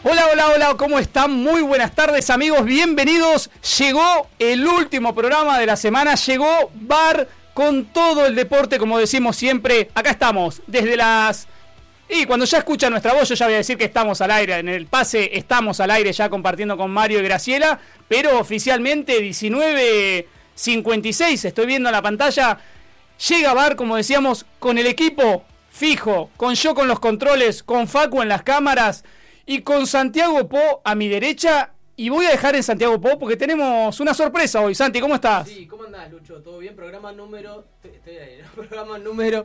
Hola, hola, hola, ¿cómo están? Muy buenas tardes, amigos, bienvenidos. Llegó el último programa de la semana, llegó VAR con todo el deporte, como decimos siempre. Acá estamos, desde las... Y cuando ya escuchan nuestra voz, yo ya voy a decir que estamos al aire. En el pase estamos al aire ya compartiendo con Mario y Graciela, pero oficialmente 19:56, estoy viendo en la pantalla. Llega VAR, como decíamos, con el equipo fijo, con yo con los controles, con Facu en las cámaras y con Santiago Po a mi derecha. Y voy a dejar en Santiago Po porque tenemos una sorpresa hoy. Santi, ¿cómo estás? Sí, ¿cómo andás, Lucho? ¿Todo bien? Programa número... Estoy ahí, ¿no? Programa número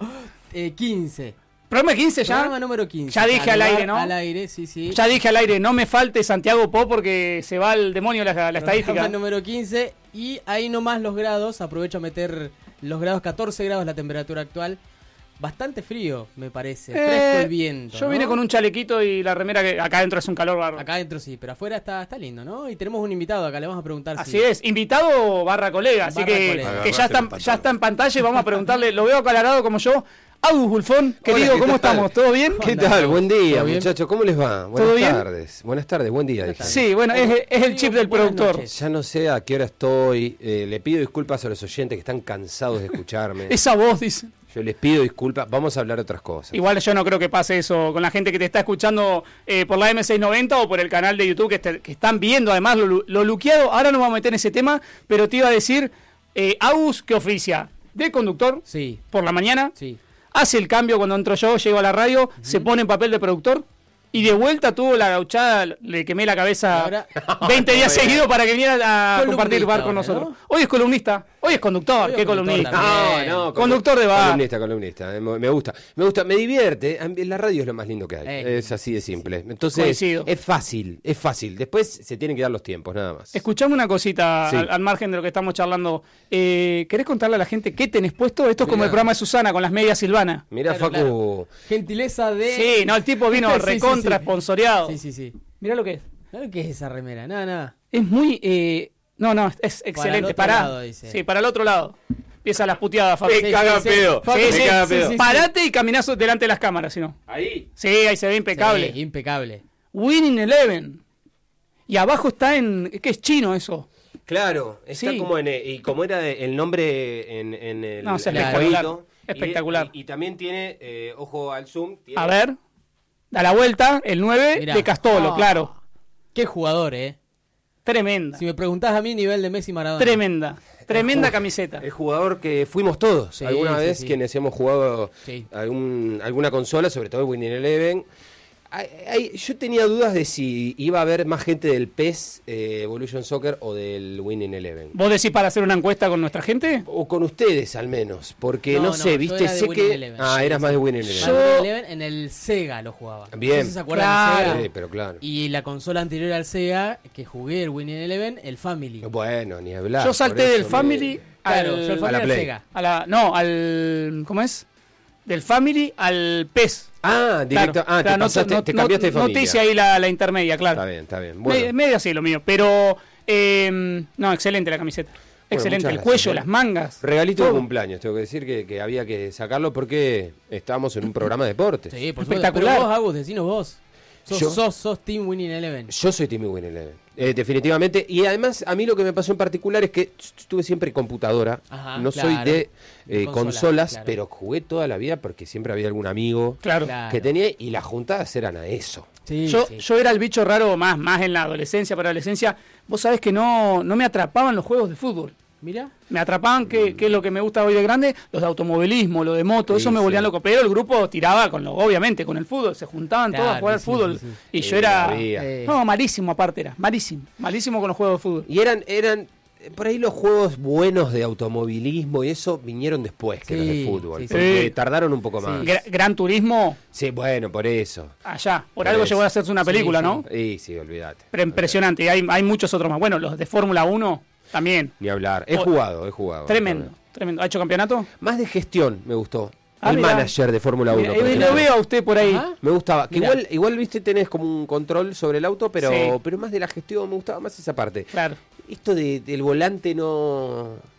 15. ¿Programa 15 ya? Programa número 15. Ya dije al aire, ¿no? Al aire, sí, sí. Ya dije al aire, no me falte Santiago Po porque se va al demonio la estadística. Programa número 15 y ahí nomás los grados. Aprovecho a meter los grados, 14 grados la temperatura actual. Bastante frío, me parece. Fresco el viento. Yo vine con un chalequito y la remera que acá adentro es un calor bárbaro. Acá adentro sí, pero afuera está lindo, ¿no? Y tenemos un invitado acá, le vamos a preguntar. Así es, invitado barra colega, así que ya está en pantalla y vamos a preguntarle, lo veo aclarado como yo. Agus Bulfón, querido, ¿cómo estamos? ¿Todo bien? ¿Qué tal? Buen día, muchachos. ¿Cómo les va? ¿Todo bien? Buenas tardes, buen día. Sí, bueno, es el chip del productor. Ya no sé a qué hora estoy. Le pido disculpas a los oyentes que están cansados de escucharme. Esa voz, dice. Yo les pido disculpas. Vamos a hablar de otras cosas. Igual yo no creo que pase eso con la gente que te está escuchando por la M690 o por el canal de YouTube que están viendo además lo luqueado. Ahora no vamos a meter en ese tema, pero te iba a decir, Agus que oficia de conductor por la mañana. Sí. Hace el cambio cuando entro yo, llego a la radio, se pone en papel de productor y de vuelta tuvo la gauchada, le quemé la cabeza ahora, 20 días seguidos para que viniera a compartir VAR con nosotros. ¿No? Hoy es columnista, hoy es conductor, ¿qué columnista? No, conductor de VAR. Columnista. Me gusta, me divierte. La radio es lo más lindo que hay. Es así de simple. Entonces, coincido. es fácil. Después se tienen que dar los tiempos, nada más. Escuchame una cosita al margen de lo que estamos charlando. ¿Querés contarle a la gente qué tenés puesto? Esto es como el programa de Susana con las medias Silvana. Mirá, claro, Facu. claro. Gentileza de... Sí, no, el tipo vino recontra esponsoreado. Sí. Mirá lo que es. ¿Qué es esa remera? Nada. Es muy... No, es excelente. Pará. Sí, para el otro lado. Empieza las puteadas, Facu. Me caga pedo. Sí. Parate y caminás delante de las cámaras, si no. Ahí. Sí, ahí se ve impecable. Sí, impecable. Winning Eleven. Y abajo está ¿qué es chino eso? Claro, está como y como era el nombre en el jueguito. Espectacular. Y también tiene, ojo al zoom. A ver, da la vuelta, el 9 Mirá. de Castolo, claro. Qué jugador, Tremenda. Si me preguntás a mí, nivel de Messi Maradona. Tremenda camiseta. El jugador que fuimos todos alguna vez, quienes hemos jugado alguna consola, sobre todo el Winning Eleven. Yo tenía dudas de si iba a haber más gente del PES Evolution Soccer o del Winning Eleven. ¿Vos decís para hacer una encuesta con nuestra gente? O con ustedes al menos, porque no sé, viste, sé que... eras más de Winning Eleven. Winning Eleven en el Sega lo jugaba. Bien. No sé si se acuerdan del Sega. Sí, pero claro. Y la consola anterior al Sega, que jugué el Winning Eleven, el Family. Bueno, ni hablar. Yo salté del Family Claro, yo el Family al Play. Sega. ¿Cómo es? Del Family al PES. Directo. Claro. Te cambiaste de familia. No te hice ahí la intermedia, claro. Está bien. Bueno. Medio así lo mío, pero... excelente la camiseta. Excelente, el cuello, las mangas. Regalito de cumpleaños, tengo que decir que había que sacarlo porque estábamos en un programa de deportes. Sí, por espectacular. Pero vos, Agus, decinos vos. Sos Team Winning Eleven. Yo soy Team Winning Eleven, definitivamente. Y además, a mí lo que me pasó en particular es que tuve siempre computadora. No soy de consolas, claro. Pero jugué toda la vida porque siempre había algún amigo que tenía y las juntadas eran a eso. Yo era el bicho raro más en la adolescencia, para adolescencia. Vos sabés que no me atrapaban los juegos de fútbol. Mira, me atrapaban, que es lo que me gusta hoy de grande, los de automovilismo, lo de moto, eso me volvían loco, pero el grupo tiraba obviamente con el fútbol, se juntaban todos a jugar al fútbol, y yo era, malísimo aparte malísimo con los juegos de fútbol. Y eran por ahí los juegos buenos de automovilismo y eso vinieron después que los de fútbol, porque tardaron un poco más. Gran Turismo. Sí, bueno, por eso. Allá, por algo llegó a hacerse una película, ¿no? Sí, olvídate. Pero impresionante, y hay muchos otros más. Bueno, los de Fórmula 1 también. Ni hablar. He jugado. Tremendo. ¿Ha hecho campeonato? Más de gestión me gustó. El manager de Fórmula 1. Lo veo a usted por ahí. Me gustaba. Que igual, viste, tenés como un control sobre el auto, pero más de la gestión me gustaba más esa parte. Claro. Esto del volante no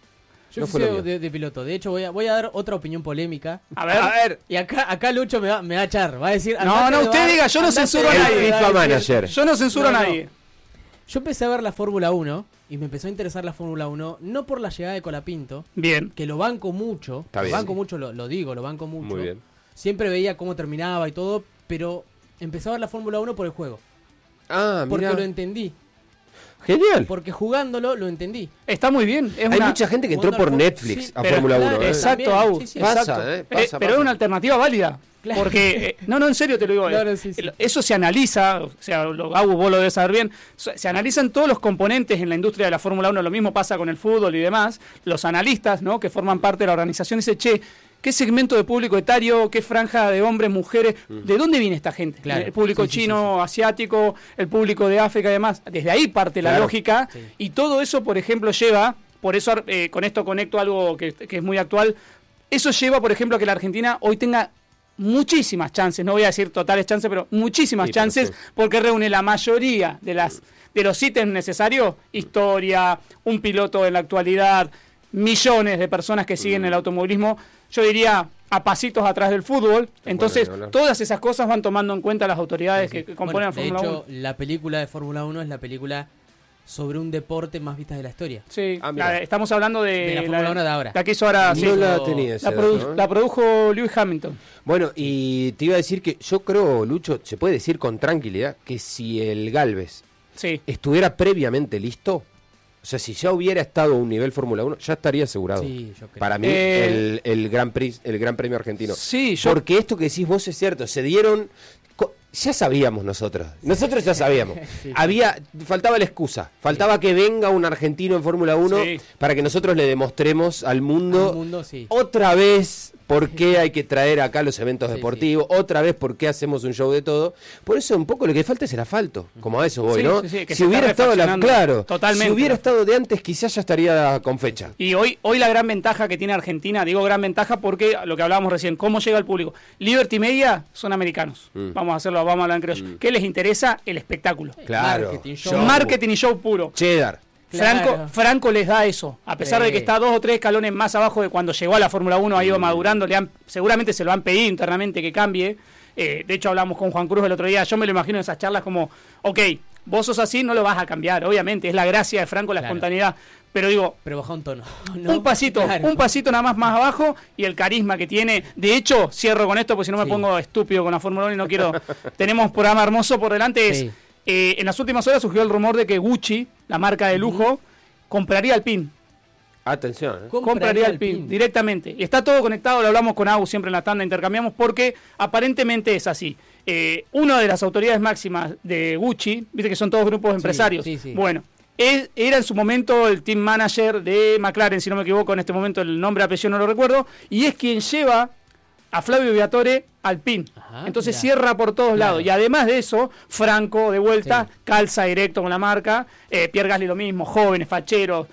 Yo fui de piloto. De hecho, voy a dar otra opinión polémica. A ver. Y acá Lucho me va a echar. Va a decir... No, usted diga, yo no censuro a nadie. Manager. Yo no censuro a nadie. Yo empecé a ver la Fórmula 1 y me empezó a interesar la Fórmula 1, no por la llegada de Colapinto. Bien. Que lo banco mucho. Está bien. Lo banco mucho, lo digo, lo banco mucho. Muy bien. Siempre veía cómo terminaba y todo, pero empecé a ver la Fórmula 1 por el juego. Ah, porque mira. lo entendí. Genial. Porque jugándolo lo entendí. Está muy bien. Hay mucha gente que entró por Netflix a Fórmula 1. Exacto, Agus. Sí, pasa. Pero es una alternativa válida. Claro. Porque, no, en serio te lo digo. Claro, sí. Eso se analiza, o sea, Agus, vos lo debes saber bien. Se analizan todos los componentes en la industria de la Fórmula 1. Lo mismo pasa con el fútbol y demás. Los analistas, ¿no?, que forman parte de la organización, dicen, che, ¿qué segmento de público etario, qué franja de hombres, mujeres? ¿De dónde viene esta gente? Claro. El público chino, asiático, el público de África y demás. Desde ahí parte la lógica. Sí. Y todo eso, por ejemplo, lleva, por eso con esto conecto algo que es muy actual, eso lleva, por ejemplo, a que la Argentina hoy tenga muchísimas chances, no voy a decir totales chances, pero muchísimas chances, porque reúne la mayoría de los ítems necesarios: historia, un piloto en la actualidad, millones de personas que siguen el automovilismo, yo diría a pasitos atrás del fútbol. Entonces, todas esas cosas van tomando en cuenta las autoridades que componen la Fórmula 1. De hecho, la película de Fórmula 1 es la película sobre un deporte más vista de la historia. Sí, estamos hablando de la Fórmula 1 de ahora. La que hizo ahora. No la tenía esa edad, ¿no? La produjo Lewis Hamilton. Bueno, y te iba a decir que yo creo, Lucho, se puede decir con tranquilidad que si el Galvez estuviera previamente listo, o sea, si ya hubiera estado a un nivel Fórmula 1, ya estaría asegurado. Sí, yo creo. Para mí, el Gran Premio argentino. Sí, porque esto que decís vos es cierto, se dieron... Ya sabíamos nosotros ya sabíamos. Faltaba la excusa, faltaba que venga un argentino en Fórmula 1 para que nosotros le demostremos al mundo otra vez por qué hay que traer acá los eventos deportivos, otra vez por qué hacemos un show de todo. Por eso un poco lo que falta es el asfalto, como a eso voy, ¿no? Que si hubiera estado totalmente. Si hubiera estado de antes, quizás ya estaría con fecha. Y hoy la gran ventaja que tiene Argentina, digo gran ventaja porque lo que hablábamos recién, cómo llega el público. Liberty Media son americanos. Vamos a hablar en criollo. ¿Qué les interesa? El espectáculo. Claro. Marketing y show puro. Cheddar. Franco les da eso, a pesar de que está 2 o 3 escalones más abajo de cuando llegó a la Fórmula 1, ha ido madurando, seguramente se lo han pedido internamente que cambie. De hecho hablamos con Juan Cruz el otro día, yo me lo imagino en esas charlas como, ok, vos sos así, no lo vas a cambiar, obviamente, es la gracia de Franco, la espontaneidad, pero digo... Pero baja un tono. Un pasito nada más abajo, y el carisma que tiene. De hecho, cierro con esto, porque si no me pongo estúpido con la Fórmula 1 y no quiero... Tenemos un programa hermoso por delante, en las últimas horas surgió el rumor de que Gucci, la marca de lujo, compraría Alpine. Atención. Compraría Alpine directamente. Y está todo conectado, lo hablamos con Agus siempre en la tanda, intercambiamos, porque aparentemente es así. Una de las autoridades máximas de Gucci, viste que son todos grupos empresarios. Bueno, era en su momento el team manager de McLaren, si no me equivoco, en este momento el nombre, apellido no lo recuerdo, y es quien lleva a Flavio Briatore Alpine. Entonces cierra por todos lados. Y además de eso, Franco de vuelta calza directo con la marca. Pierre Gasly lo mismo, jóvenes, facheros,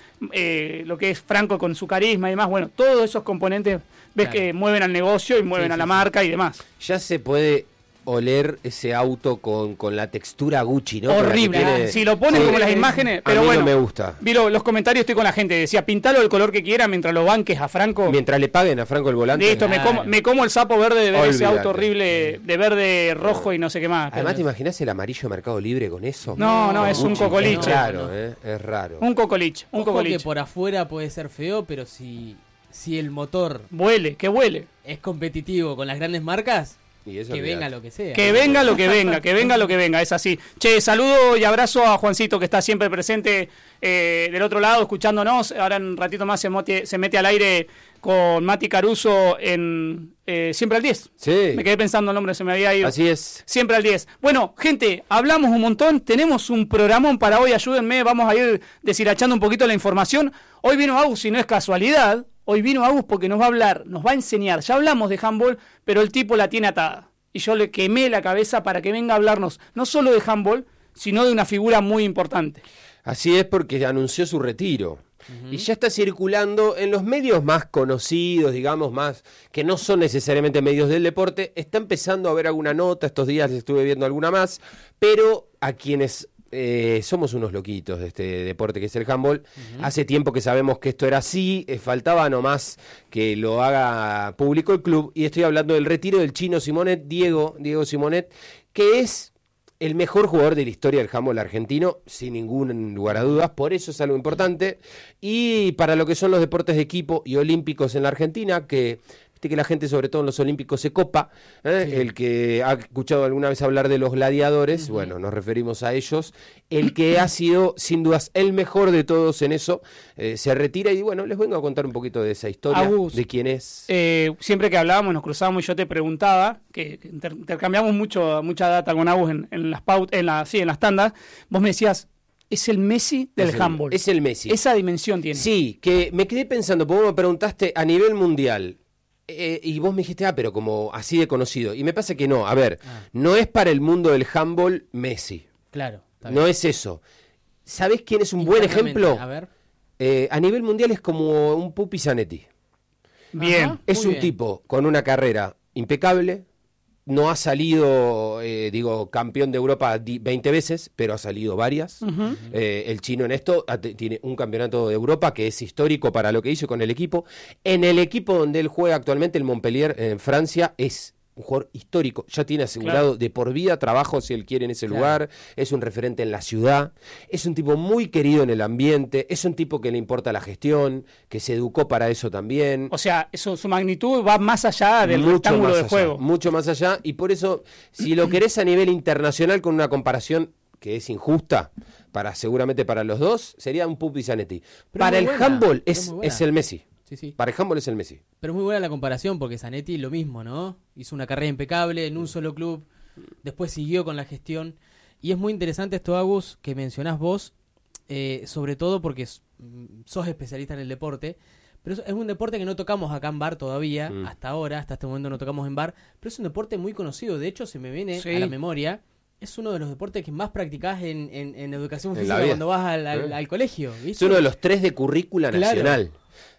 lo que es Franco con su carisma y demás. Bueno, todos esos componentes ves que mueven al negocio y mueven a la marca y demás. Ya se puede oler ese auto con la textura Gucci, ¿no? Horrible. Si lo ponen como las imágenes, pero bueno, no me gusta. Vi los comentarios, estoy con la gente, decía, pintalo del color que quiera mientras lo banques a Franco. Mientras le paguen a Franco el volante. De esto, me como el sapo verde de ver ese auto horrible de verde, rojo y no sé qué más. Además, ¿te imaginas el amarillo de Mercado Libre con eso? No, es un cocoliche. Claro, es raro. Un cocoliche. Que por afuera puede ser feo, pero si el motor... Huele. Es competitivo con las grandes marcas... Que venga lo que sea. Que venga lo que venga, es así. Che, saludo y abrazo a Juancito, que está siempre presente del otro lado, escuchándonos. Ahora en un ratito más se mete al aire con Mati Caruso en Siempre al 10. Sí. Me quedé pensando el nombre, se me había ido. Así es. Siempre al 10. Bueno, gente, hablamos un montón, tenemos un programón para hoy, ayúdenme, vamos a ir deshilachando un poquito la información. Hoy vino Agus, si no es casualidad. Hoy vino Agus porque nos va a hablar, nos va a enseñar. Ya hablamos de handball, pero el tipo la tiene atada. Y yo le quemé la cabeza para que venga a hablarnos no solo de handball, sino de una figura muy importante. Así es, porque anunció su retiro. Y ya está circulando en los medios más conocidos, digamos, más que no son necesariamente medios del deporte. Está empezando a haber alguna nota, estos días estuve viendo alguna más, pero a quienes somos unos loquitos de este deporte que es el handball. Hace tiempo que sabemos que esto era así, faltaba nomás que lo haga público el club, y estoy hablando del retiro del chino Simonet, Diego Simonet, que es el mejor jugador de la historia del handball argentino, sin ningún lugar a dudas, por eso es algo importante. Y para lo que son los deportes de equipo y olímpicos en la Argentina, que viste que la gente, sobre todo en los olímpicos, se copa, sí. El que ha escuchado alguna vez hablar de los gladiadores, bueno, nos referimos a ellos. El que ha sido, sin dudas, el mejor de todos en eso, se retira, y bueno, les vengo a contar un poquito de esa historia, Agus, de quién es. Siempre que hablábamos, nos cruzábamos y yo te preguntaba, que intercambiamos mucha data con Agus en las tandas, vos me decías, es el Messi del handball. Es el Messi. Esa dimensión tiene. Sí, que me quedé pensando, porque vos me preguntaste a nivel mundial, y vos me dijiste, pero como así de conocido. Y me pasa que no, a ver, no es para el mundo del handball Messi. Claro. No es eso. ¿Sabés quién es un buen ejemplo? A ver. A nivel mundial es como un Pupi Zanetti. Bien. Ajá, es un tipo con una carrera impecable. No ha salido, campeón de Europa 20 veces, pero ha salido varias. El chino en esto tiene un campeonato de Europa que es histórico para lo que hizo con el equipo. En el equipo donde él juega actualmente, el Montpellier, en Francia, es un jugador histórico. Ya tiene asegurado de por vida trabajo si él quiere en ese lugar. Es un referente en la ciudad. Es un tipo muy querido en el ambiente. Es un tipo que le importa la gestión, que se educó para eso también. O sea, su magnitud va más allá del rectángulo de juego. Mucho más allá. Y por eso, si lo querés a nivel internacional con una comparación que es injusta, seguramente para los dos, sería un Pupi Zanetti. Para el handball es el Messi. Sí. Para el handball es el Messi. Pero es muy buena la comparación, porque Zanetti lo mismo, ¿no? Hizo una carrera impecable en un solo club, después siguió con la gestión. Y es muy interesante esto, Agus, que mencionás vos, sobre todo porque sos especialista en el deporte, pero es un deporte que no tocamos acá en Bar todavía, hasta este momento no tocamos en Bar, pero es un deporte muy conocido. De hecho, se me viene a la memoria, es uno de los deportes que más practicás en educación física cuando vas al colegio, ¿viste? Es uno de los 3 de currícula nacional.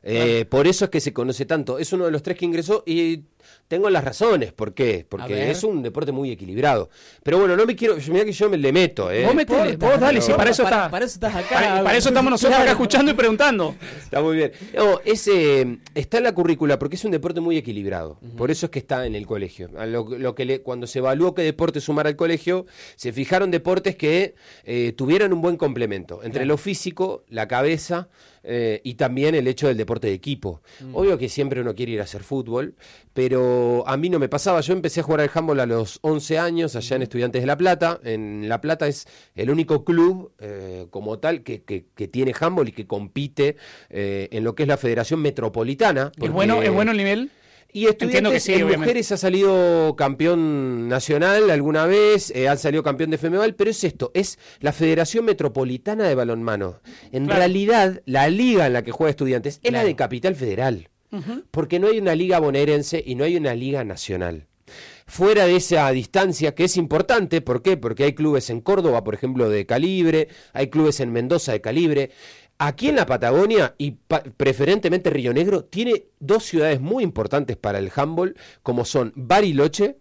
Por eso es que se conoce tanto. Es uno de los 3 que ingresó, y tengo las razones. ¿Por qué? Porque es un deporte muy equilibrado. Pero bueno, no me quiero... Mirá que yo me le meto. Vos dale, si para eso estás. Para eso estás acá. Para eso estamos nosotros acá escuchando y preguntando. Está muy bien. No, está en la currícula porque es un deporte muy equilibrado. Por eso es que está en el colegio. Cuando se evaluó qué deporte sumar al colegio, se fijaron deportes que tuvieran un buen complemento entre lo físico, la cabeza, y también el hecho del deporte de equipo. Obvio que siempre uno quiere ir a hacer fútbol, pero a mí no me pasaba. Yo empecé a jugar al handball a los 11 años, allá en Estudiantes de La Plata. En La Plata es el único club como tal que tiene handball y que compite en lo que es la Federación Metropolitana. ¿Es bueno el nivel? Y Estudiantes en mujeres ha salido campeón nacional alguna vez, han salido campeón de FEMEBAL, pero es la Federación Metropolitana de Balonmano. En realidad, la liga en la que juega Estudiantes es la de Capital Federal, porque no hay una liga bonaerense y no hay una liga nacional. Fuera de esa distancia, que es importante, ¿por qué? Porque hay clubes en Córdoba, por ejemplo, de calibre, hay clubes en Mendoza de calibre. Aquí en la Patagonia, y preferentemente Río Negro, tiene 2 ciudades muy importantes para el handball, como son Bariloche,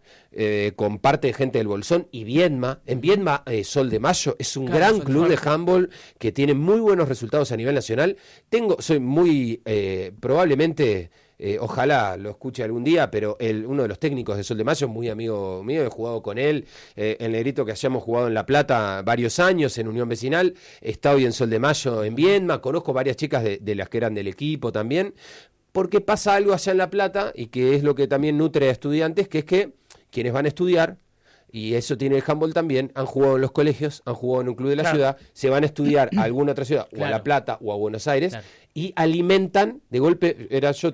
con parte de gente del Bolsón, y Viedma. En Viedma, Sol de Mayo es un gran club de handball que tiene muy buenos resultados a nivel nacional. Soy muy, probablemente... ojalá lo escuche algún día, pero uno de los técnicos de Sol de Mayo es muy amigo mío, he jugado con él, el negrito que hayamos jugado en La Plata varios años en Unión Vecinal, está hoy en Sol de Mayo en Viedma, conozco varias chicas de las que eran del equipo también, porque pasa algo allá en La Plata, y que es lo que también nutre a Estudiantes, que es que quienes van a estudiar, y eso tiene el handball también, han jugado en los colegios, han jugado en un club de la ciudad, se van a estudiar a alguna otra ciudad, o a La Plata o a Buenos Aires, y alimentan, de golpe,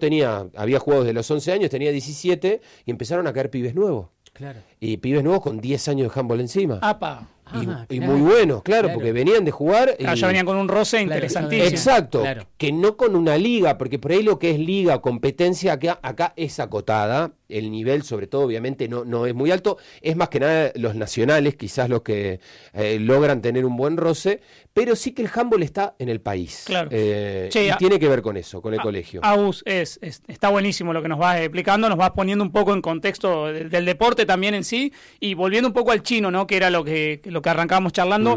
había jugado desde los 11 años, tenía 17, y empezaron a caer pibes nuevos. Y pibes nuevos con 10 años de handball encima. Y muy buenos, claro, porque venían de jugar. Ya venían con un roce interesantísimo. Exacto, que no con una liga, porque por ahí lo que es liga, competencia, acá es acotada. El nivel, sobre todo, obviamente, no es muy alto. Es más que nada los nacionales, quizás los que logran tener un buen roce, pero sí que el handball está en el país. Y tiene que ver con eso, con el colegio. Agus, está buenísimo lo que nos vas explicando, nos vas poniendo un poco en contexto del deporte también en sí, y volviendo un poco al chino, ¿no? Que era lo que arrancábamos charlando.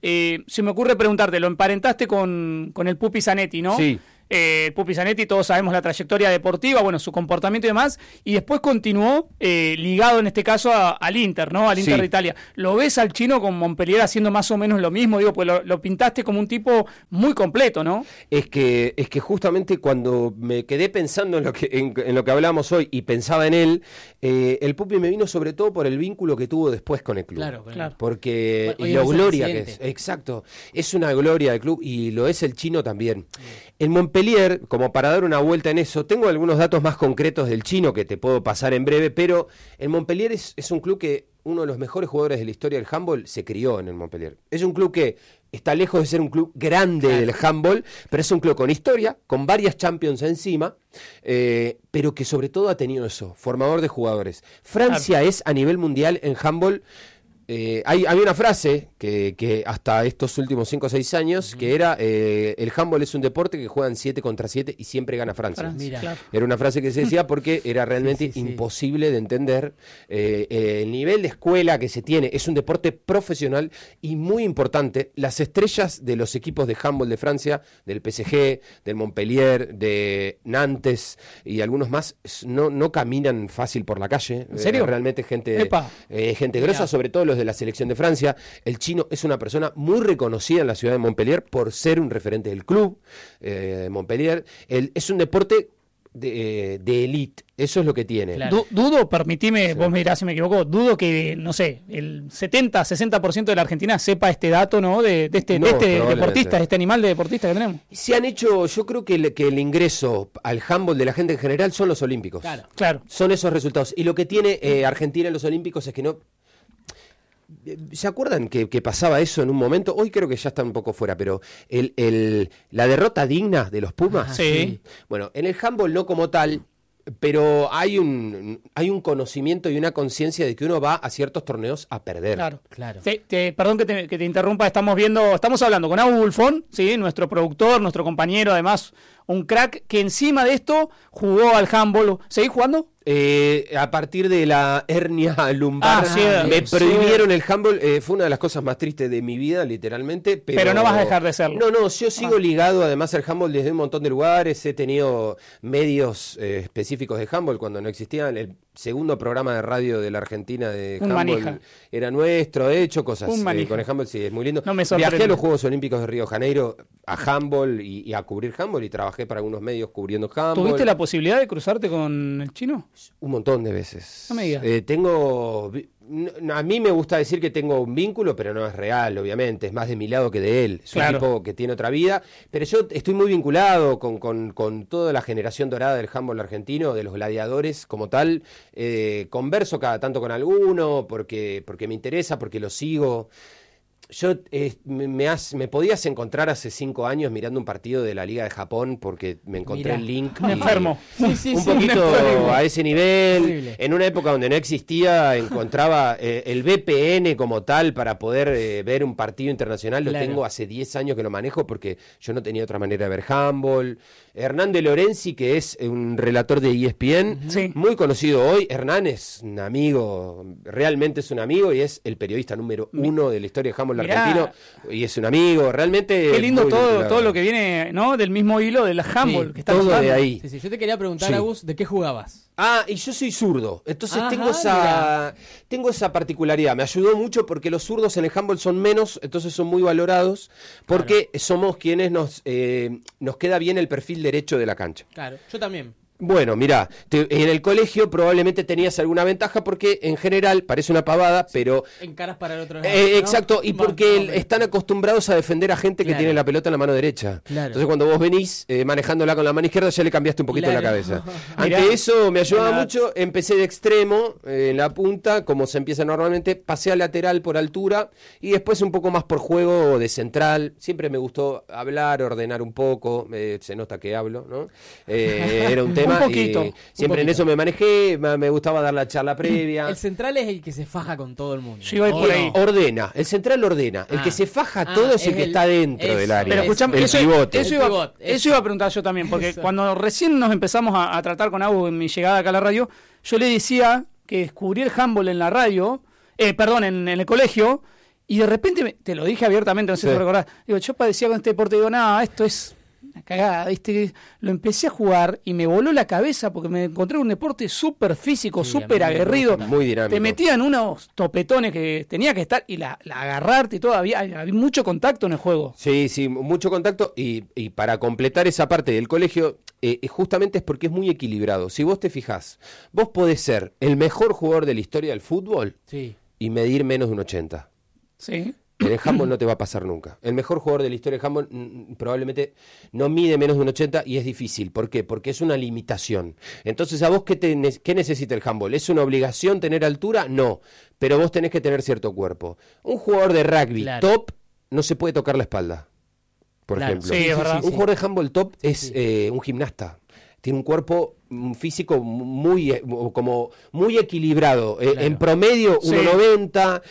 se me ocurre preguntarte, lo emparentaste con el Pupi Zanetti, ¿no? Sí. Pupi Zanetti, todos sabemos la trayectoria deportiva, bueno, su comportamiento y demás, y después continuó ligado en este caso al Inter, ¿no? Al Inter de Italia. ¿Lo ves al chino con Montpellier haciendo más o menos lo mismo? Digo, pues lo pintaste como un tipo muy completo, ¿no? Es que justamente cuando me quedé pensando en lo que hablamos hoy y pensaba en él, el Pupi me vino sobre todo por el vínculo que tuvo después con el club. Claro. Porque y lo gloria que es. Exacto. Es una gloria del club y lo es el chino también. El Montpellier, como para dar una vuelta en eso, tengo algunos datos más concretos del chino que te puedo pasar en breve, pero el Montpellier es un club que uno de los mejores jugadores de la historia del handball se crió en el Montpellier. Es un club que está lejos de ser un club grande del handball, pero es un club con historia, con varias Champions encima, pero que sobre todo ha tenido eso, formador de jugadores. Francia es a nivel mundial en handball. Había una frase que hasta estos últimos 5 o 6 años, que era, el handball es un deporte que juegan 7 contra 7 y siempre gana Francia. Claro. Era una frase que se decía porque era realmente imposible de entender el nivel de escuela que se tiene. Es un deporte profesional y muy importante. Las estrellas de los equipos de handball de Francia, del PSG, del Montpellier, de Nantes y algunos más, no caminan fácil por la calle. ¿En serio? Realmente gente grosa, sobre todo los de la selección de Francia. El chino es una persona muy reconocida en la ciudad de Montpellier por ser un referente del club Montpellier. Es un deporte de élite, eso es lo que tiene. Claro. Dudo, permitime, vos me dirás si me equivoco, dudo que, no sé, el 70-60% de la Argentina sepa este dato, ¿no? De este deportista, de este animal de deportista que tenemos. Se han hecho, yo creo que el ingreso al handball de la gente en general son los olímpicos. Claro. Son esos resultados. Y lo que tiene Argentina en los olímpicos es que no... ¿Se acuerdan que pasaba eso en un momento? Hoy creo que ya está un poco fuera, pero la derrota digna de los Pumas. Sí. Bueno, en el handball no como tal, pero hay un conocimiento y una conciencia de que uno va a ciertos torneos a perder. Claro. Perdón que te interrumpa, estamos hablando con Agus Bulfón, ¿sí? Nuestro productor, nuestro compañero, además un crack que encima de esto jugó al handball. ¿Seguís jugando? A partir de la hernia lumbar me prohibieron el handball. Fue una de las cosas más tristes de mi vida, literalmente. Pero no vas a dejar de serlo. No, yo sigo ligado además al handball desde un montón de lugares. He tenido medios específicos de handball cuando no existían. El segundo programa de radio de la Argentina de handball manija. Era nuestro. He hecho cosas con el handball, sí, es muy lindo. No me sorprende. Viajé a los Juegos Olímpicos de Río de Janeiro a handball y a cubrir handball, y trabajé para algunos medios cubriendo handball. ¿Tuviste la posibilidad de cruzarte con el chino? Un montón de veces. No me digas. A mí me gusta decir que tengo un vínculo, pero no es real, obviamente. Es más de mi lado que de él. Es un tipo que tiene otra vida. Pero yo estoy muy vinculado con toda la generación dorada del handball argentino, de los gladiadores como tal. Converso cada tanto con alguno porque me interesa, porque lo sigo. Yo me podías encontrar hace 5 años mirando un partido de la Liga de Japón porque me encontré el link. Un enfermo. Un poquito a ese nivel. Horrible. En una época donde no existía, encontraba el VPN como tal para poder ver un partido internacional. Lo tengo hace 10 años que lo manejo porque yo no tenía otra manera de ver handball. Hernán de Lorenzi, que es un relator de ESPN, muy conocido hoy. Hernán es un amigo, realmente es un amigo, y es el periodista número 1 de la historia de handball argentino, y es un amigo, realmente. Qué lindo todo lo que viene, ¿no? Del mismo hilo del handball que está todo de ahí. Yo te quería preguntar, Agus, ¿de qué jugabas? Y yo soy zurdo, entonces tengo esa particularidad. Me ayudó mucho porque los zurdos en el handball son menos, entonces son muy valorados, porque somos quienes nos queda bien el perfil derecho de la cancha. Claro, yo también. Bueno, mirá, en el colegio probablemente tenías alguna ventaja porque en general, parece una pavada, pero... Encaras para el otro lado, exacto, y porque están acostumbrados a defender a gente que tiene la pelota en la mano derecha. Entonces cuando vos venís manejándola con la mano izquierda ya le cambiaste un poquito la cabeza. Ante eso me ayudaba mucho, empecé de extremo, en la punta, como se empieza normalmente, pasé a lateral por altura y después un poco más por juego de central. Siempre me gustó hablar, ordenar un poco, se nota que hablo, ¿no? Era un tema. Un poquito. Siempre en eso me manejé, me gustaba dar la charla previa. El central es el que se faja con todo el mundo. Ordena, el central ordena. El que se faja todo es el que está dentro del área. Pero escuchame, el pivote. Eso iba a preguntar yo también, porque cuando recién nos empezamos a tratar con Agus en mi llegada acá a la radio, yo le decía que descubrí el handball en la radio, en el colegio, Y de repente, te lo dije abiertamente, no sé si te recordás, digo, yo padecía con este deporte, digo, no, esto es una cagada, ¿viste? Lo empecé a jugar y me voló la cabeza porque me encontré un deporte súper físico, súper aguerrido. Muy dinámico. Te metían unos topetones que tenía que estar y la agarrarte y todo, había mucho contacto en el juego. Sí, mucho contacto y para completar esa parte del colegio, justamente es porque es muy equilibrado. Si vos te fijás, vos podés ser el mejor jugador de la historia del fútbol y medir menos de un 80. Sí. En el handball no te va a pasar nunca. El mejor jugador de la historia del handball probablemente no mide menos de un 80 y es difícil. ¿Por qué? Porque es una limitación. Entonces, ¿a vos qué necesita el handball? ¿Es una obligación tener altura? No. Pero vos tenés que tener cierto cuerpo. Un jugador de rugby top no se puede tocar la espalda, por ejemplo. Sí, es verdad. Un jugador de handball top es un gimnasta. Tiene un cuerpo físico muy equilibrado. En promedio, 1,90,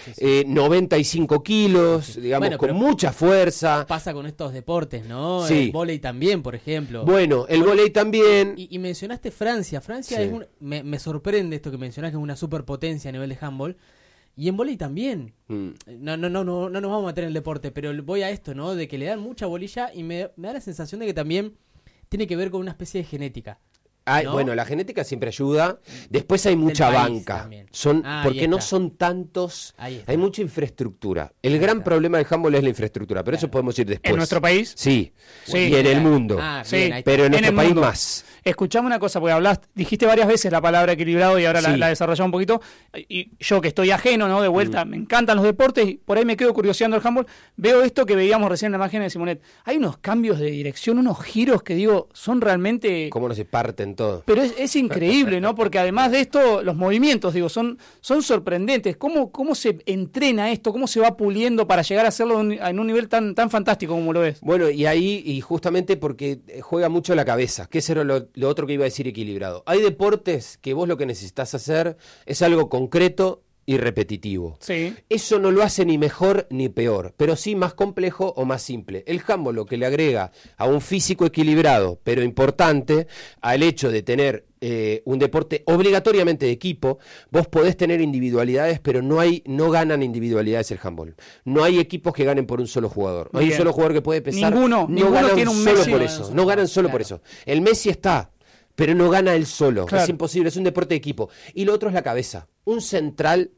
95 kilos, digamos, con mucha fuerza. Pasa con estos deportes, ¿no? Sí. El vóley también, por ejemplo. Bueno, el vóley también. Y mencionaste Francia. Francia es me sorprende esto que mencionás, que es una superpotencia a nivel de handball. Y en vóley también. No nos vamos a meter en el deporte, pero voy a esto, ¿no? De que le dan mucha bolilla y me da la sensación de que también tiene que ver con una especie de genética. ¿No? Bueno, la genética siempre ayuda. Después hay mucha banca. Porque no son tantos. Hay mucha infraestructura. El gran problema del handball es la infraestructura, pero eso podemos ir después. ¿En nuestro país? Sí. Y en el mundo. Pero en nuestro país más. Escuchame una cosa, porque dijiste varias veces la palabra equilibrado y ahora la desarrollamos un poquito. Y yo que estoy ajeno, ¿no? De vuelta, me encantan los deportes y por ahí me quedo curioseando el handball. Veo esto que veíamos recién en la imagen de Simonet. Hay unos cambios de dirección, unos giros que digo, son realmente... ¿Cómo no se parten todo? Pero es increíble, ¿no? Porque además de esto, los movimientos, digo, son sorprendentes. ¿Cómo se entrena esto? ¿Cómo se va puliendo para llegar a hacerlo en un nivel tan fantástico como lo es? Bueno, y justamente porque juega mucho la cabeza, que eso era lo otro que iba a decir equilibrado. Hay deportes que vos lo que necesitas hacer es algo concreto y repetitivo. Sí. Eso no lo hace ni mejor ni peor, pero sí más complejo o más simple. El handball lo que le agrega a un físico equilibrado, pero importante, al hecho de tener un deporte obligatoriamente de equipo, vos podés tener individualidades, pero no ganan individualidades el handball. No hay equipos que ganen por un solo jugador. Hay un solo jugador que puede pesar. Ninguno tiene un Messi. No ganan solo por eso. El Messi está, pero no gana él solo. Claro. Es imposible, es un deporte de equipo. Y lo otro es la cabeza. Un central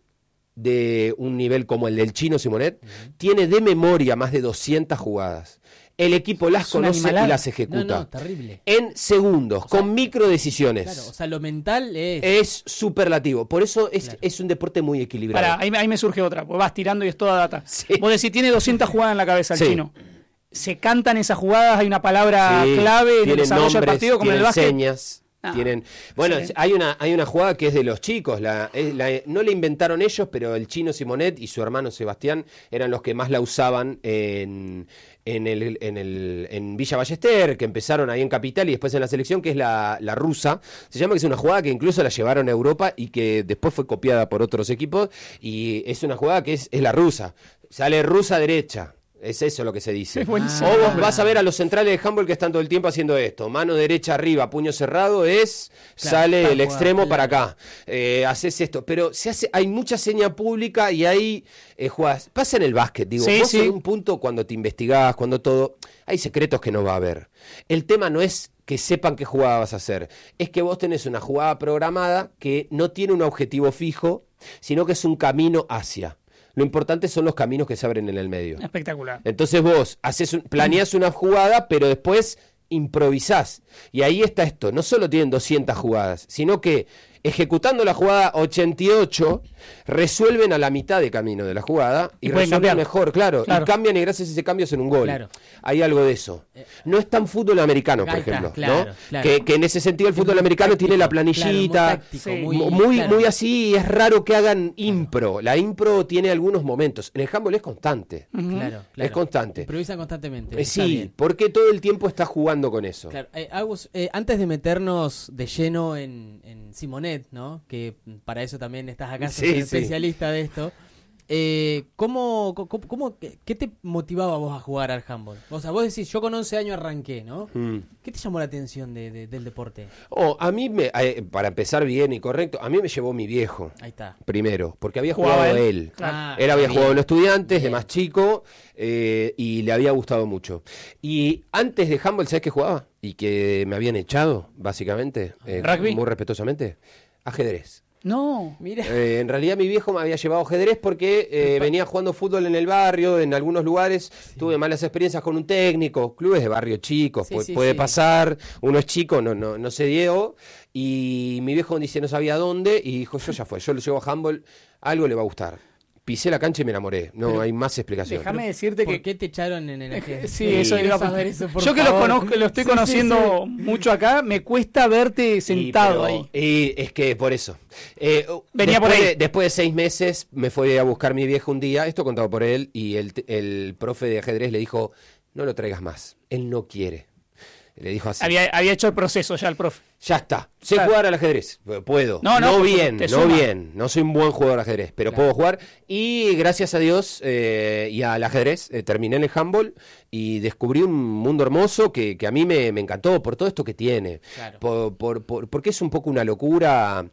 de un nivel como el del Chino Simonet tiene de memoria más de 200 jugadas. El equipo las conoce y las ejecuta. Terrible. En segundos, con micro decisiones. Claro, o sea, lo mental es superlativo. Por eso es un deporte muy equilibrado. Ahí me surge otra, porque vas tirando y es toda data. Sí. Vos decís, tiene 200 jugadas en la cabeza el Chino. Se cantan esas jugadas, hay una palabra clave en el desarrollo del partido, como en el básquet. Señas. Hay una jugada que es de los chicos, no la inventaron ellos, pero el Chino Simonet y su hermano Sebastián eran los que más la usaban en Villa Ballester, que empezaron ahí en Capital y después en la selección, que es la rusa. Se llama, que es una jugada que incluso la llevaron a Europa y que después fue copiada por otros equipos, y es una jugada que es la rusa. Sale rusa derecha. Es eso lo que se dice. O vos vas a ver a los centrales de handball que están todo el tiempo haciendo esto. Mano derecha arriba, puño cerrado, sale el extremo para acá. Haces esto. Pero hay mucha seña pública y hay jugadas. Pasa en el básquet, digo. Vos en un punto, cuando te investigás, cuando todo, hay secretos que no va a haber. El tema no es que sepan qué jugada vas a hacer. Es que vos tenés una jugada programada que no tiene un objetivo fijo, sino que es un camino hacia. Lo importante son los caminos que se abren en el medio. Espectacular. Entonces vos planeás una jugada, pero después improvisás. Y ahí está esto. No solo tienen 200 jugadas, sino que ejecutando la jugada 88, resuelven a la mitad de camino de la jugada y resuelven cambiar mejor, claro. Y cambian, y gracias a ese cambio hacen un gol. Claro. Hay algo de eso. No es tan fútbol americano, por ejemplo, ¿no? Que en ese sentido el fútbol americano tiene la planillita, muy así, es raro que hagan impro. La impro tiene algunos momentos. En el handball es constante. Es constante. Improvisan constantemente. Sí, porque todo el tiempo está jugando con eso. Claro. Agus, antes de meternos de lleno en Simonet, ¿no? Que para eso también estás acá, sos especialista de esto. ¿Qué te motivaba vos a jugar al handball? O sea, vos decís, yo con 11 años arranqué, ¿no? ¿Qué te llamó la atención del deporte? A mí, para empezar bien y correcto, a mí me llevó mi viejo. Ahí está. Primero, porque había jugado él. Él había jugado en los Estudiantes, de más chico, y le había gustado mucho. Y antes de handball, ¿sabés qué jugaba? Y que me habían echado, básicamente, ¿Rugby? muy respetuosamente, ajedrez. No, mira. En realidad mi viejo me había llevado ajedrez porque venía jugando fútbol en el barrio, en algunos lugares, tuve malas experiencias con un técnico, clubes de barrio chicos, puede pasar, uno es chico, no se dio, y mi viejo dice no sabía dónde, y dijo yo lo llevo a handball, algo le va a gustar. Pisé la cancha y me enamoré. No hay más explicaciones. Déjame decirte ¿Por qué te echaron en el ajedrez? Sí, eso iba a pasar. Yo que lo estoy conociendo mucho acá, me cuesta verte sentado ahí. Y es que por eso. Venía por ahí. Después de 6 meses me fue a buscar mi viejo un día, esto contado por él, y el profe de ajedrez le dijo, no lo traigas más. Él no quiere. Le dijo así. Había hecho el proceso ya el profe. Ya está. Sé jugar al ajedrez. Puedo. No bien. No soy un buen jugador de ajedrez, pero puedo jugar. Y gracias a Dios y al ajedrez terminé en el handball y descubrí un mundo hermoso que a mí me encantó por todo esto que tiene. Claro. Porque es un poco una locura.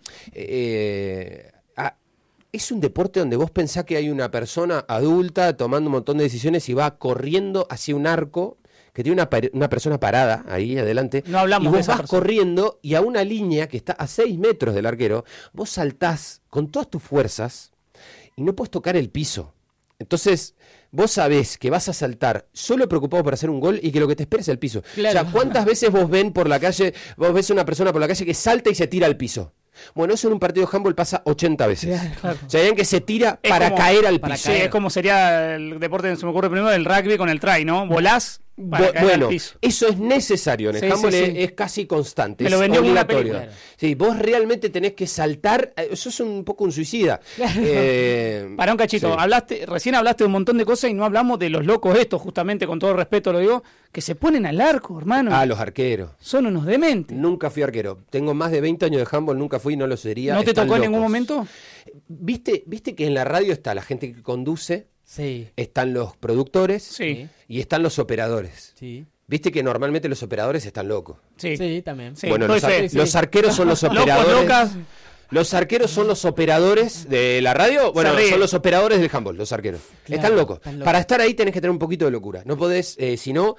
Es un deporte donde vos pensás que hay una persona adulta tomando un montón de decisiones y va corriendo hacia un arco que tiene una persona parada ahí adelante, no hablamos y vos de esa vas persona. corriendo y a una línea que está a 6 metros del arquero, vos saltás con todas tus fuerzas y no puedes tocar el piso. Entonces, vos sabés que vas a saltar solo preocupado por hacer un gol y que lo que te espera es el piso. Claro. O sea, ¿cuántas veces vos ves a una persona por la calle que salta y se tira al piso? Bueno, eso en un partido de handball pasa 80 veces. Claro. O sea, que se tira para caer al piso. Sí, es como sería el deporte, se me ocurre primero, el rugby con el try, ¿no? Volás para caer al piso. Eso es necesario. En el handball es casi constante. Me lo vendió es una obligatorio. película. Sí, vos realmente tenés que saltar. Eso es un poco un suicida. Para un cachito, recién hablaste de un montón de cosas y no hablamos de los locos estos, justamente, con todo respeto lo digo, que se ponen al arco, hermano. Los arqueros. Son unos dementes. Nunca fui arquero. Tengo más de 20 años de handball, nunca fui, no lo sería. ¿No te tocó en ningún momento? ¿Viste que en la radio está la gente que conduce? Sí. Están los productores. Sí. Y están los operadores. Sí. Viste que normalmente los operadores están locos. Sí, también. Sí, bueno, los arqueros son los operadores. Locas. Los arqueros son los operadores de la radio. Bueno, son los operadores del handball, los arqueros. Claro, están locos. Para estar ahí tenés que tener un poquito de locura. No podés, si no,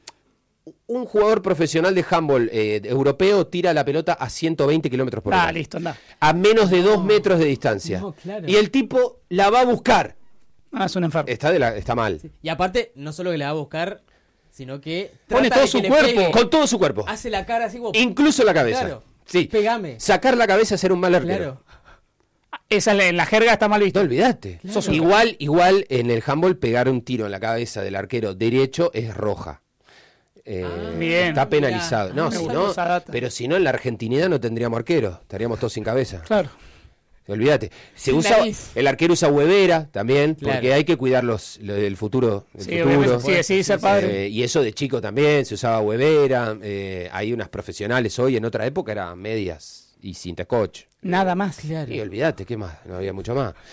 un jugador profesional de handball europeo tira la pelota a 120 kilómetros por hora. Listo, anda. A menos de 2 metros de distancia. No, claro. Y el tipo la va a buscar. Es un enfermo. Está mal. Sí. Y aparte, no solo que la va a buscar, sino que pone todo su cuerpo. Con todo su cuerpo. Hace la cara así como... Incluso la cabeza. Claro. Sí. Pegame. Sacar la cabeza es ser un mal arquero. Claro. Esa en la jerga está mal visto. No olvidate. Claro. Igual en el handball pegar un tiro en la cabeza del arquero derecho es roja. Bien. Está penalizado. Mira. Pero si no, en la argentinidad no tendríamos arqueros. Estaríamos todos sin cabeza. Claro. Olvídate. El arquero usa huevera también, porque hay que cuidar el futuro. Sí, ser padre. Y eso de chico también, se usaba huevera. Hay unas profesionales hoy, en otra época eran medias y cinta scotch. Nada más. Claro. Y olvídate, ¿qué más? No había mucho más.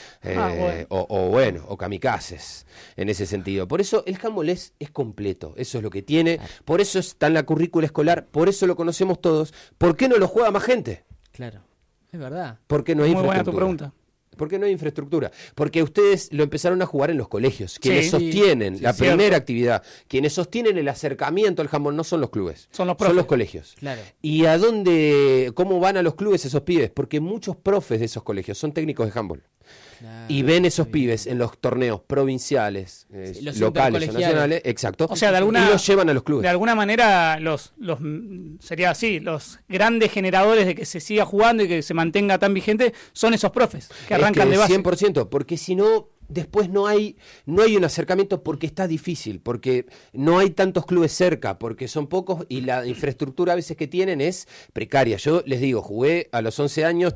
O kamikazes, en ese sentido. Por eso el handball es completo, eso es lo que tiene. Claro. Por eso está en la currícula escolar, por eso lo conocemos todos. ¿Por qué no lo juega más gente? Claro. Es verdad. Porque no hay Muy infraestructura. buena tu pregunta. ¿Por qué no hay infraestructura? Porque ustedes lo empezaron a jugar en los colegios. Quienes sostienen la primera actividad, quienes sostienen el acercamiento al handball no son los clubes, son los colegios. Claro. ¿Y cómo van a los clubes esos pibes? Porque muchos profes de esos colegios son técnicos de handball. Claro, y ven esos pibes en los torneos provinciales, locales o nacionales, exacto, o sea, y los llevan a los clubes. De alguna manera, sería así, los grandes generadores de que se siga jugando y que se mantenga tan vigente son esos profes que arrancan de base. 100%, porque si no, después no hay un acercamiento porque está difícil, porque no hay tantos clubes cerca, porque son pocos y la infraestructura a veces que tienen es precaria. Yo les digo, jugué a los 11 años,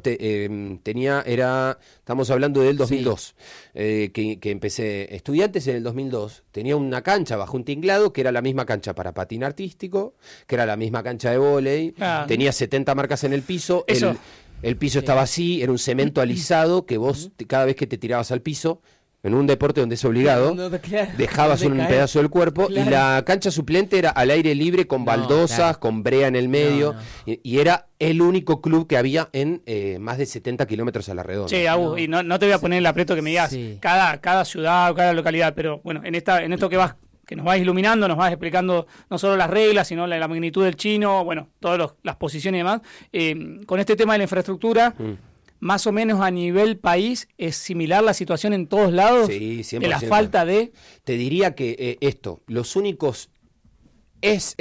estamos hablando del 2002, que empecé Estudiantes en el 2002, tenía una cancha bajo un tinglado que era la misma cancha para patín artístico, que era la misma cancha de vóley, tenía 70 marcas en el piso, el piso estaba así, era un cemento alisado que vos cada vez que te tirabas al piso En un deporte donde es obligado, dejabas un pedazo del cuerpo y la cancha suplente era al aire libre con baldosas, con brea en el medio y era el único club que había en más de 70 kilómetros a la redonda. Sí, y no te voy a poner el aprieto que me digas cada ciudad o cada localidad, pero bueno, en esto que nos vas iluminando, nos vas explicando no solo las reglas, sino la magnitud del chino, bueno, todas las posiciones y demás. Con este tema de la infraestructura, más o menos a nivel país, ¿es similar la situación en todos lados? Sí, 100%. De la falta de... Te diría que los únicos es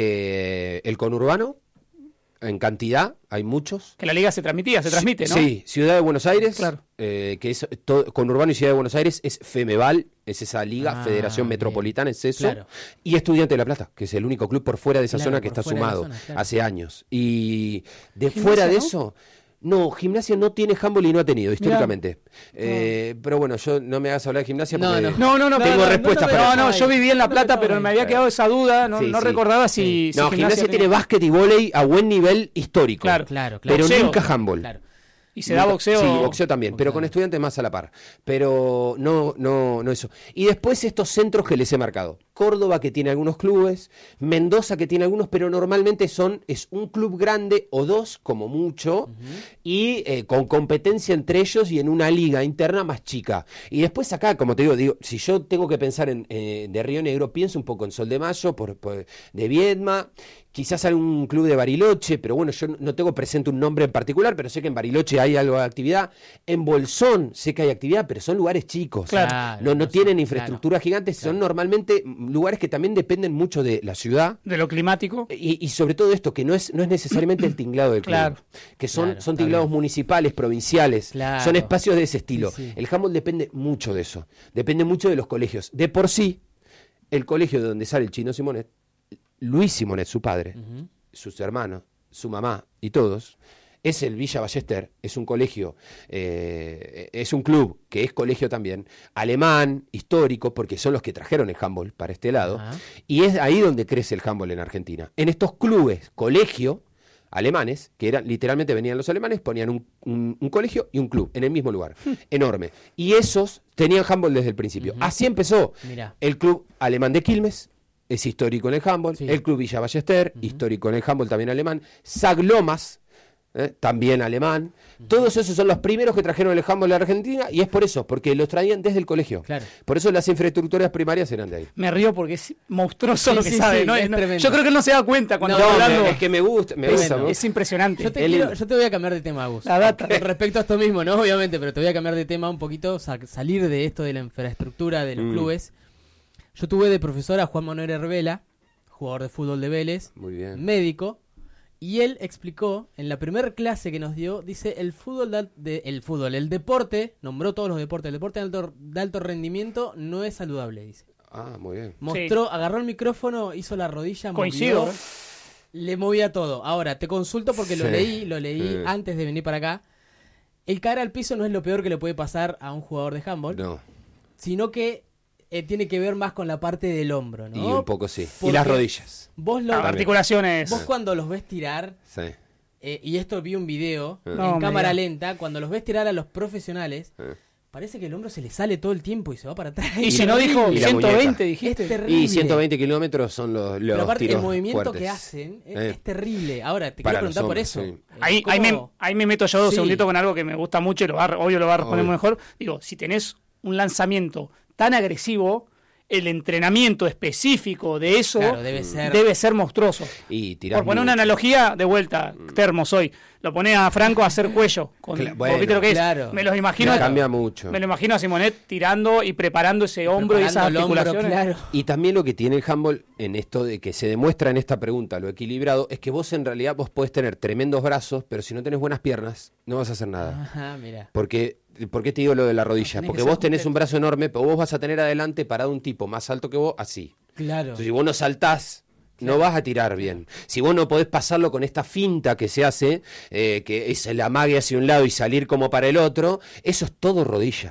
el conurbano, en cantidad, hay muchos. Que la liga se transmite, ¿no? Sí, Ciudad de Buenos Aires, claro. Que es conurbano y Ciudad de Buenos Aires, es FEMEVAL, es esa liga, Federación Metropolitana, es eso. Claro. Y Estudiantes de La Plata, que es el único club por fuera de esa zona que está sumado hace años. Y de fuera de eso... No, Gimnasia no tiene handball y no ha tenido, históricamente. Pero bueno, yo no me hagas hablar de Gimnasia porque no, tengo respuestas para eso. No, yo viví en La Plata, pero me había quedado esa duda, no recordaba si Gimnasia tiene básquet y vóley a buen nivel histórico. Claro. Pero boxeo, nunca handball. Claro. ¿Y se da boxeo? Sí, boxeo también, pero con Estudiantes más a la par. Pero no eso. Y después estos centros que les he marcado. Córdoba, que tiene algunos clubes, Mendoza, que tiene algunos, pero normalmente es un club grande o dos, como mucho, y con competencia entre ellos y en una liga interna más chica. Y después acá, como te digo, si yo tengo que pensar de Río Negro, pienso un poco en Sol de Mayo, de Viedma, quizás algún club de Bariloche, pero bueno, yo no tengo presente un nombre en particular, pero sé que en Bariloche hay algo de actividad. En Bolsón sé que hay actividad, pero son lugares chicos. Claro. No tienen infraestructuras gigantes, son normalmente lugares que también dependen mucho de la ciudad. De lo climático. Y sobre todo esto, que no es necesariamente el tinglado del club. Que son tinglados municipales, provinciales, son espacios de ese estilo. Sí. El handball depende mucho de eso, depende mucho de los colegios. De por sí, el colegio de donde sale el Chino Simonet, Luis Simonet, su padre, sus hermanos, su mamá y todos, es el Villa Ballester, es un colegio, es un club que es colegio también, alemán, histórico, porque son los que trajeron el handball para este lado, y es ahí donde crece el handball en Argentina. En estos clubes, colegio, alemanes, que eran literalmente venían los alemanes, ponían un colegio y un club en el mismo lugar, enorme. Y esos tenían handball desde el principio. Así empezó el club alemán de Quilmes, es histórico en el handball, el club Villa Ballester, histórico en el handball también alemán, Saglomas, también alemán. Todos esos son los primeros que trajeron el handball a la Argentina y es por eso, porque los traían desde el colegio. Claro. Por eso las infraestructuras primarias eran de ahí. Me río porque es monstruoso lo que sabe. ¿No? Yo creo que él no se da cuenta cuando está hablando. Es que me gusta. Es impresionante. Yo te voy a cambiar de tema, Agus. Respecto a esto mismo, ¿no? Obviamente, pero te voy a cambiar de tema un poquito, salir de esto de la infraestructura de los clubes. Yo tuve de profesor a Juan Manuel Herbela, jugador de fútbol de Vélez, muy bien, médico. Y él explicó, en la primera clase que nos dio, dice, el deporte, nombró todos los deportes, el deporte de alto rendimiento no es saludable, dice. Ah, muy bien. Agarró el micrófono, hizo la rodilla, coincido, movió, le movía todo. Ahora, te consulto porque lo leí antes de venir para acá. El caer al piso no es lo peor que le puede pasar a un jugador de handball, sino que tiene que ver más con la parte del hombro, ¿no? Y un poco sí. Porque y las rodillas. Articulaciones. Vos cuando los ves tirar, y esto vi un video en cámara lenta, cuando los ves tirar a los profesionales, parece que el hombro se le sale todo el tiempo y se va para atrás. Y si no dijo 120, dijiste. Es terrible. Y 120 kilómetros son los Pero aparte tiros el movimiento fuertes que hacen es terrible. Ahora, te quiero preguntar por eso. Sí. Ahí me meto yo 2 segunditos con algo que me gusta mucho y obvio lo va a responder mejor. Digo, si tenés un lanzamiento tan agresivo, el entrenamiento específico de eso debe ser monstruoso. Por poner una analogía, de vuelta, termos hoy, lo ponés a Franco a hacer cuello, ¿viste lo que es? Me los imagino, cambia mucho. Me lo imagino a Simonet tirando y preparando ese hombro y esas articulaciones. Y también lo que tiene el handball en esto de que se demuestra en esta pregunta, lo equilibrado, es que vos en realidad podés tener tremendos brazos, pero si no tenés buenas piernas, no vas a hacer nada. Ajá, mira. ¿Por qué te digo lo de la rodilla? Porque vos tenés un brazo enorme, pero vos vas a tener adelante parado un tipo más alto que vos, así. Claro. Entonces, si vos no saltás, no vas a tirar bien. Si vos no podés pasarlo con esta finta que se hace, que es el amague hacia un lado y salir como para el otro, eso es todo rodilla.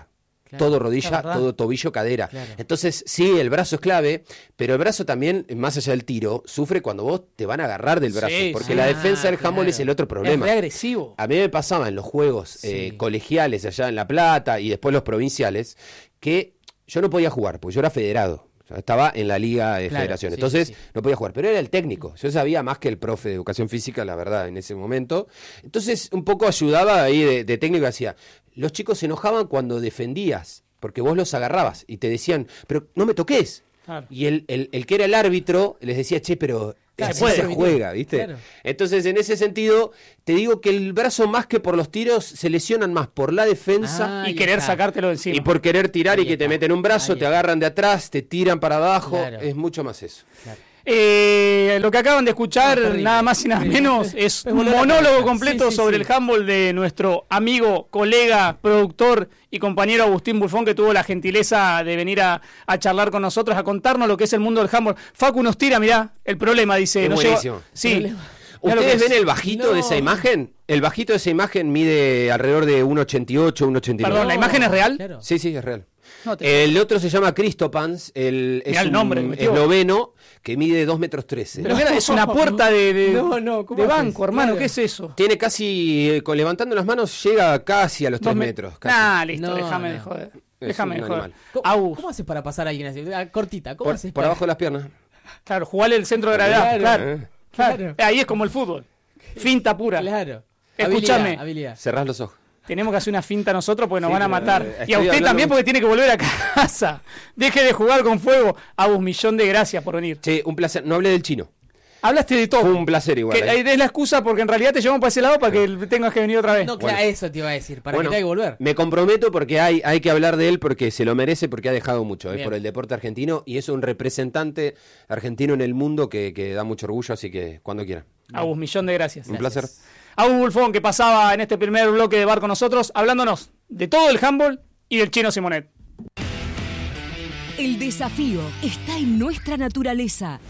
todo rodilla, todo tobillo, cadera. Claro. Entonces, sí, el brazo es clave, pero el brazo también, más allá del tiro, sufre cuando vos te van a agarrar del brazo, porque la defensa del handball es el otro problema. Es muy agresivo. A mí me pasaba en los juegos colegiales allá en La Plata y después los provinciales, que yo no podía jugar, porque yo era federado. Estaba en la liga de federación, entonces no podía jugar, pero era el técnico, yo sabía más que el profe de educación física, la verdad, en ese momento, entonces un poco ayudaba ahí de técnico, decía, los chicos se enojaban cuando defendías, porque vos los agarrabas y te decían, pero no me toques, y el que era el árbitro les decía, che, pero... se juega, ¿viste? Claro. Entonces, en ese sentido, te digo que el brazo, más que por los tiros, se lesionan más por la defensa y querer sacártelo de encima. Y por querer tirar y que te meten un brazo, te agarran de atrás, te tiran para abajo. Es mucho más eso. Claro. Lo que acaban de escuchar, nada más y nada menos, es un monólogo completo sobre el handball de nuestro amigo, colega, productor y compañero Agustín Bulfón, que tuvo la gentileza de venir a charlar con nosotros, a contarnos lo que es el mundo del handball. Facu nos tira, mirá, el problema, dice. Es buenísimo. Sí. ¿Ustedes ven el bajito de esa imagen? El bajito de esa imagen mide alrededor de 1,88, 1,89. Perdón, ¿la imagen es real? Claro. Sí, es real. El otro se llama Kristopans, es el nombre, esloveno, que mide 2,13 metros. Pero es una puerta de banco, hermano, ¿qué es eso? Tiene casi, levantando las manos, llega casi a los 3 metros. Listo, déjame de joder. Déjame de joder. ¿Cómo haces para pasar a alguien así? Cortita, ¿cómo haces? Por abajo de las piernas. Claro, jugarle el centro de gravedad. Claro. Ahí es como el fútbol. Finta pura. Claro. Escúchame. Habilidad. Cerrás los ojos. Tenemos que hacer una finta nosotros porque nos van a matar. Y a usted también porque tiene que volver a casa. Deje de jugar con fuego. Agus, millón de gracias por venir. Sí, un placer. No hablé del chino. Hablaste de todo. Fue un placer igual. Es la excusa porque en realidad te llevamos para ese lado para que tengas que venir otra vez. No, claro, eso te iba a decir, para que tenga que volver. Me comprometo porque hay que hablar de él porque se lo merece, porque ha dejado mucho por el deporte argentino y es un representante argentino en el mundo que da mucho orgullo, así que cuando quiera. Agus, millón de gracias. Un placer. Agus Bulfón, que pasaba en este primer bloque de bar con nosotros, hablándonos de todo el handball y del Chino Simonet. El desafío está en nuestra naturaleza.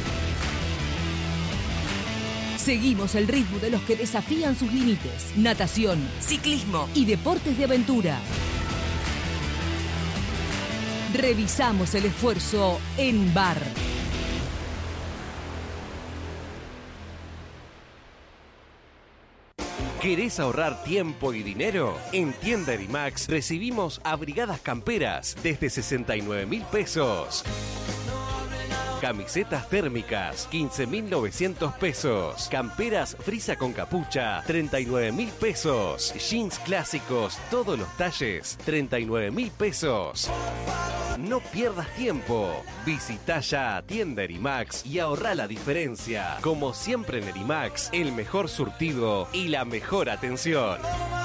Seguimos el ritmo de los que desafían sus límites. Natación, ciclismo y deportes de aventura. Revisamos el esfuerzo en bar. ¿Querés ahorrar tiempo y dinero? En Tienda Erimax recibimos abrigadas camperas desde 69.000 pesos. Camisetas térmicas, 15.900 pesos. Camperas frisa con capucha, 39.000 pesos. Jeans clásicos, todos los talles, 39.000 pesos. No pierdas tiempo. Visita ya a Tienda Erimax y ahorra la diferencia. Como siempre en Erimax, el mejor surtido y la mejor atención.